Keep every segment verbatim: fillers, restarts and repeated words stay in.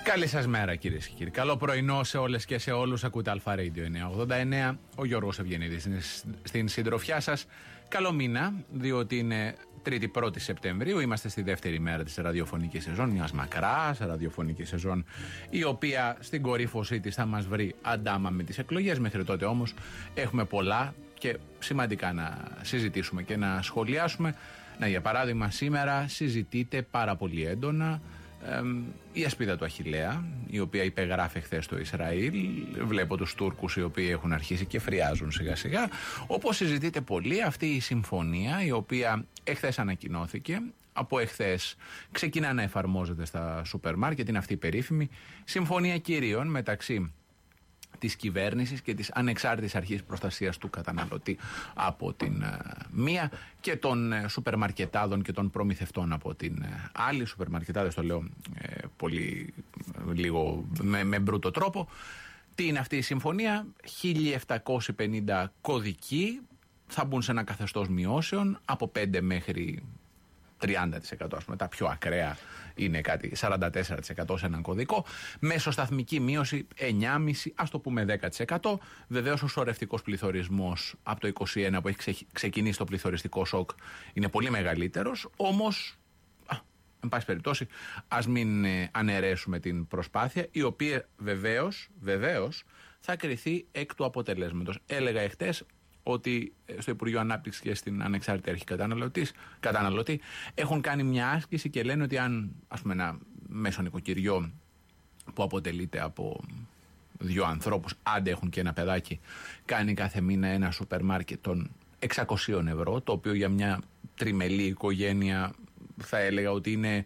Καλή σας μέρα κυρίες και κύριοι. Καλό πρωινό σε όλες και σε όλους. Ακούτε Αλφα Radio εννιακόσια ογδόντα εννέα. Ο Γιώργος Ευγενίδης είναι στην συντροφιά σας. Καλό μήνα, διότι είναι τρίτη πρώτη Σεπτεμβρίου. Είμαστε στη δεύτερη μέρα της ραδιοφωνικής σεζόν, μιας μακράς ραδιοφωνικής σεζόν, η οποία στην κορύφωσή της θα μας βρει αντάμα με τις εκλογές. Μέχρι τότε όμως έχουμε πολλά και σημαντικά να συζητήσουμε και να σχολιάσουμε. Να, για παράδειγμα, σήμερα συζητείται πάρα πολύ έντονα Ε, η ασπίδα του Αχιλλέα, η οποία υπεγράφει χθες στο Ισραήλ. Βλέπω τους Τούρκους οι οποίοι έχουν αρχίσει και φριάζουν σιγά σιγά. Όπως συζητείται πολύ αυτή η συμφωνία, η οποία εχθές ανακοινώθηκε, από εχθές ξεκινά να εφαρμόζεται στα σούπερ μάρκετ. Είναι αυτή η περίφημη συμφωνία κυρίων μεταξύ της κυβέρνησης και της ανεξάρτητης αρχής προστασίας του καταναλωτή από την uh, μία και των uh, σούπερ μαρκετάδων και των προμηθευτών από την uh, άλλη. Σούπερ μαρκετάδες το λέω uh, πολύ uh, λίγο με, με μπρούτο τρόπο. Τι είναι αυτή η συμφωνία? χίλια επτακόσιοι πενήντα κωδικοί θα μπουν σε ένα καθεστώς μειώσεων από πέντε μέχρι τριάντα τοις εκατό, ας πούμε. Τα πιο ακραία είναι κάτι σαράντα τέσσερα τοις εκατό σε έναν κωδικό. Μέσοσταθμική μείωση εννιά κόμμα πέντε, ας το πούμε δέκα τοις εκατό. Βεβαίως ο σωρευτικός πληθωρισμός από το είκοσι ένα που έχει ξεκινήσει το πληθωριστικό σοκ είναι πολύ μεγαλύτερος. Όμως, α, εν πάση περιπτώσει, ας μην ε, αναιρέσουμε την προσπάθεια, η οποία βεβαίως, βεβαίως θα κριθεί εκ του αποτελέσματος. Έλεγα εχθές ότι στο Υπουργείο Ανάπτυξης και στην Ανεξάρτητη Αρχή Καταναλωτή έχουν κάνει μια άσκηση και λένε ότι αν, ας πούμε, ένα μέσο νοικοκυριό που αποτελείται από δύο ανθρώπους, άντε έχουν και ένα παιδάκι, κάνει κάθε μήνα ένα σούπερ μάρκετ των εξακόσια ευρώ, το οποίο για μια τριμελή οικογένεια θα έλεγα ότι είναι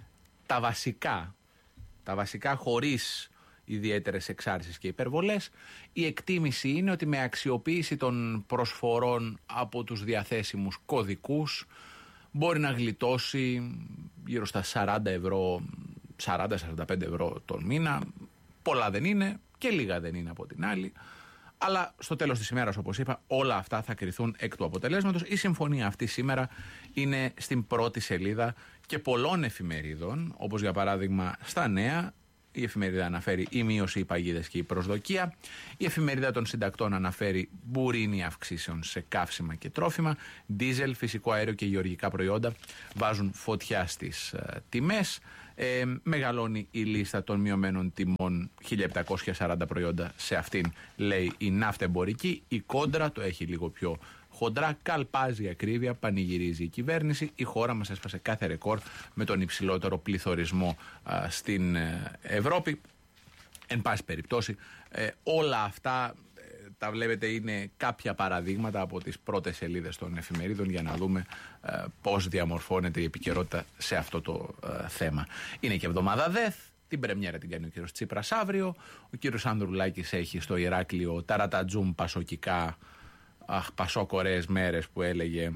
τα βασικά, τα βασικά χωρίς ιδιαίτερες εξάρσεις και υπερβολές. Η εκτίμηση είναι ότι με αξιοποίηση των προσφορών από τους διαθέσιμους κωδικούς μπορεί να γλιτώσει γύρω στα σαράντα ευρώ, σαράντα με σαράντα πέντε ευρώ τον μήνα. Πολλά δεν είναι και λίγα δεν είναι από την άλλη. Αλλά στο τέλος της ημέρας, όπως είπα, όλα αυτά θα κριθούν εκ του αποτελέσματος. Η συμφωνία αυτή σήμερα είναι στην πρώτη σελίδα και πολλών εφημερίδων, όπως για παράδειγμα στα Νέα. Η εφημερίδα αναφέρει η μείωση, οι παγίδες και η προσδοκία. Η εφημερίδα των συντακτών αναφέρει μπουρίνι αυξήσεων σε καύσιμα και τρόφιμα. Ντίζελ, φυσικό αέριο και γεωργικά προϊόντα βάζουν φωτιά στις ε, τιμές. Ε, μεγαλώνει η λίστα των μειωμένων τιμών, χίλια επτακόσια σαράντα προϊόντα σε αυτήν, λέει η ναύτεμπορική. Η Κόντρα το έχει λίγο πιο χοντρά, καλπάζει ακρίβεια, πανηγυρίζει η κυβέρνηση. Η χώρα μας έσπασε κάθε ρεκόρ με τον υψηλότερο πληθωρισμό α, στην ε, Ευρώπη. Εν πάση περιπτώσει, ε, όλα αυτά ε, τα βλέπετε είναι κάποια παραδείγματα από τις πρώτες σελίδες των εφημερίδων για να δούμε ε, πώς διαμορφώνεται η επικαιρότητα σε αυτό το ε, θέμα. Είναι και εβδομάδα ΔΕΘ. Την πρεμιέρα την κάνει ο κύριος Τσίπρας αύριο. Ο κύριος Ανδρουλάκης έχει στο Ηράκλειο ταρατατζούμ πασοκικά. Αχ, πασόκ ωραίες μέρες που έλεγε,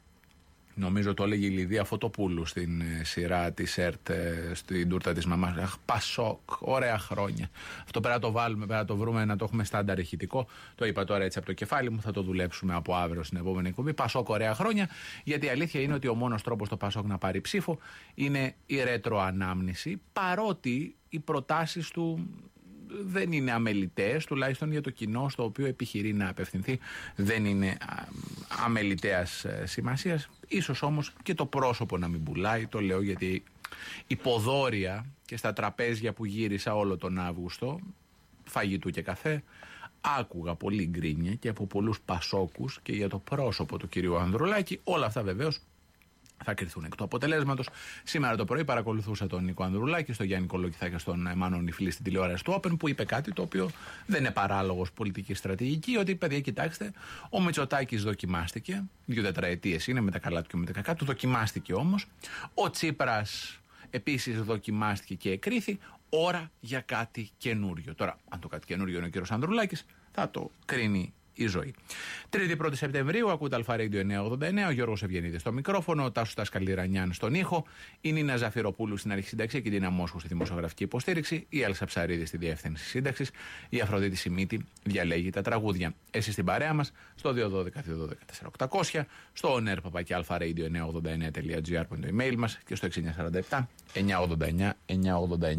νομίζω το έλεγε η Λιδία Φωτοπούλου στην ε, σειρά της ΕΡΤ ε, στην τούρτα της μαμάς. Αχ, πασόκ, ωραία χρόνια. Αυτό πρέπει να το βάλουμε, πρέπει να το βρούμε, να το έχουμε στάνταρ ηχητικό. Το είπα τώρα έτσι από το κεφάλι μου, θα το δουλέψουμε από αύριο στην επόμενη εκπομπή. Πασόκ, ωραία χρόνια, γιατί η αλήθεια είναι ότι ο μόνος τρόπος το Πασόκ να πάρει ψήφο είναι η ρέτρο-ανάμνηση, παρότι οι προτάσεις του δεν είναι αμεληταίες, τουλάχιστον για το κοινό στο οποίο επιχειρεί να απευθυνθεί δεν είναι αμεληταίας σημασίας. Ίσως όμως και το πρόσωπο να μην πουλάει, το λέω γιατί υποδόρια και στα τραπέζια που γύρισα όλο τον Αύγουστο, φαγητού και καφέ, άκουγα πολύ γκρίνια και από πολλούς πασόκους και για το πρόσωπο του κυρίου Ανδρουλάκη. Όλα αυτά βεβαίως θα κριθούν εκ του αποτελέσματος. Σήμερα το πρωί παρακολουθούσα τον Νίκο Ανδρουλάκη, στον Γιάννη Κολοκυθά και στον Μάνο Νιφλή στην τηλεόραση του Open, που είπε κάτι το οποίο δεν είναι παράλογος πολιτική στρατηγική, ότι παιδιά, κοιτάξτε, ο Μητσοτάκης δοκιμάστηκε, δύο τετραετίες είναι με τα καλά του και με τα κακά του, δοκιμάστηκε όμως. Ο Τσίπρας επίσης δοκιμάστηκε και εκρίθη. Ώρα για κάτι καινούριο. Τώρα, αν το κάτι καινούριο είναι ο κύριος Ανδρουλάκης, θα το κρίνει η ζωή. Τρίτη πρώτη Σεπτεμβρίου, ακούτε Αλφα Radio εννιακόσια ογδόντα εννέα, ο Γιώργος Ευγενίδης στο μικρόφωνο, ο Τάσος Τασκαλιρανιάν στον ήχο, η Νίνα Ζαφυροπούλου στην αρχισυνταξία και η Ντίνα Μόσχου στη δημοσιογραφική υποστήριξη, η Έλσα Ψαρίδη στη διεύθυνση σύνταξης, η Αφροδίτη Σιμίτη διαλέγει τα τραγούδια. Εσείς στην παρέα μας στο δύο ένα δύο δύο ένα δύο τέσσερα οκτακόσια, στο oner παπάκι αλφα radio εννιακόσια ογδόντα εννέα τελεία τζι άρ που είναι το email μας και στο έξι εννιά τέσσερα επτά εννιακόσια ογδόντα εννέα εννιακόσια ογδόντα εννέα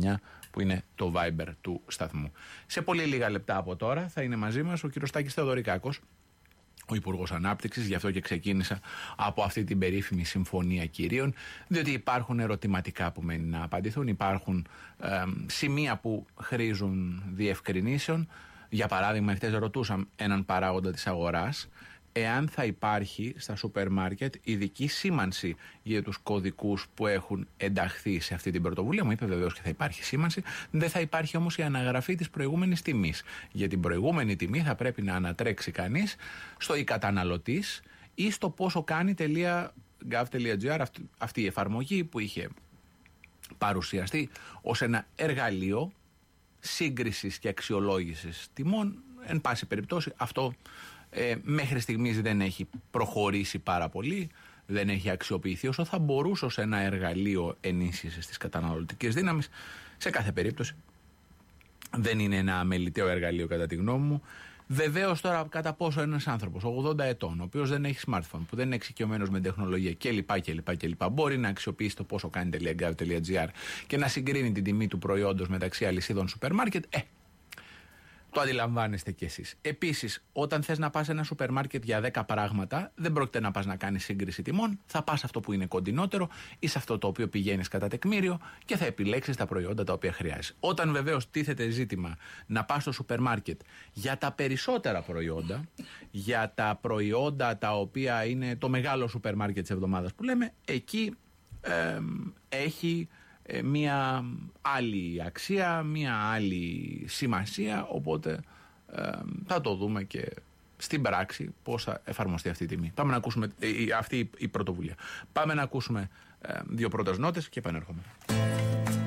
που είναι το Viber του σταθμού. Σε πολύ λίγα λεπτά από τώρα θα είναι μαζί μας ο κύριος Τάκης Θεοδωρικάκος, ο Υπουργός Ανάπτυξης, γι' αυτό και ξεκίνησα από αυτή την περίφημη συμφωνία κυρίων, διότι υπάρχουν ερωτηματικά που μένει να απαντηθούν, υπάρχουν ε, σημεία που χρήζουν διευκρινήσεων. Για παράδειγμα, χτες ρωτούσαμε έναν παράγοντα της αγοράς εάν θα υπάρχει στα σούπερ μάρκετ ειδική σήμανση για τους κωδικούς που έχουν ενταχθεί σε αυτή την πρωτοβουλία. Μου είπε βεβαίως και θα υπάρχει σήμανση. Δεν θα υπάρχει όμως η αναγραφή της προηγούμενης τιμής. Για την προηγούμενη τιμή θα πρέπει να ανατρέξει κανείς στο «η καταναλωτής» ή στο πόσο κάνει.gov.gr, αυτή η εφαρμογή που είχε παρουσιαστεί ως ένα εργαλείο σύγκρισης και αξιολόγησης τιμών. Εν πάση περιπτώσει αυτό Ε, μέχρι στιγμής δεν έχει προχωρήσει πάρα πολύ, δεν έχει αξιοποιηθεί όσο θα μπορούσε ως ένα εργαλείο ενίσχυσης της καταναλωτικής δύναμης. Σε κάθε περίπτωση δεν είναι ένα αμεληταίο εργαλείο κατά τη γνώμη μου. Βεβαίως τώρα κατά πόσο ένας άνθρωπος ογδόντα ετών, ο οποίος δεν έχει smartphone, που δεν είναι εξοικειωμένος με τεχνολογία κλπ, κλπ, κλπ, μπορεί να αξιοποιήσει το πόσο κάνει.gov.gr και να συγκρίνει την τιμή του προϊόντος μεταξύ αλυσίδων σούπερ μάρκετ, ε, το αντιλαμβάνεστε κι εσείς. Επίσης, όταν θες να πας σε ένα σούπερ μάρκετ για δέκα πράγματα, δεν πρόκειται να πας να κάνεις σύγκριση τιμών. Θα πας αυτό που είναι κοντινότερο ή σε αυτό το οποίο πηγαίνεις κατά τεκμήριο και θα επιλέξεις τα προϊόντα τα οποία χρειάζεσαι. Όταν βεβαίως τίθεται ζήτημα να πας στο σούπερ μάρκετ για τα περισσότερα προϊόντα, για τα προϊόντα τα οποία είναι το μεγάλο σούπερ μάρκετ της εβδομάδας που λέμε, εκεί ε, έχει μία άλλη αξία, μία άλλη σημασία, οπότε ε, θα το δούμε και στην πράξη πώς θα εφαρμοστεί αυτή η τιμή. Πάμε να ακούσουμε ε, αυτή η πρωτοβουλία. Πάμε να ακούσουμε ε, δύο πρώτες νότες και επανέρχομαι.